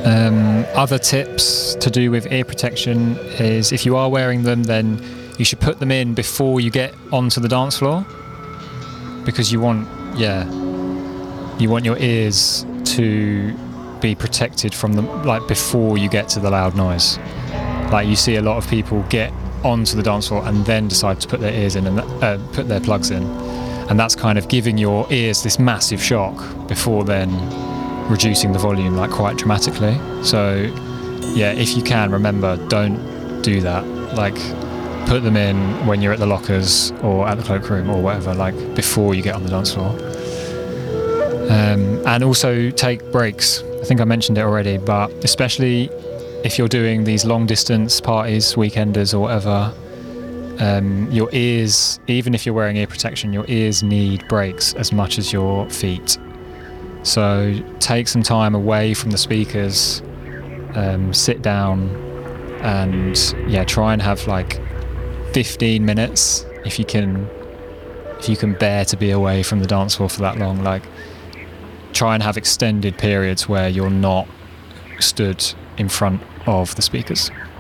Other tips to do with ear protection is if you are wearing them, then you should put them in before you get onto the dance floor, because you want your ears to be protected from them, like before you get to the loud noise. Like you see a lot of people get onto the dance floor and then decide to put their ears in and put their plugs in, and that's kind of giving your ears this massive shock before then reducing the volume like quite dramatically. So yeah, if you can, remember, don't do that. Like put them in when you're at the lockers or at the cloakroom or whatever, like before you get on the dance floor. And also take breaks. I think I mentioned it already, but especially if you're doing these long distance parties, weekenders or whatever, your ears, even if you're wearing ear protection, your ears need breaks as much as your feet. So take some time away from the speakers, sit down and try and have like 15 minutes if you can bear to be away from the dance floor for that long. Like try and have extended periods where you're not stood in front of the speakers.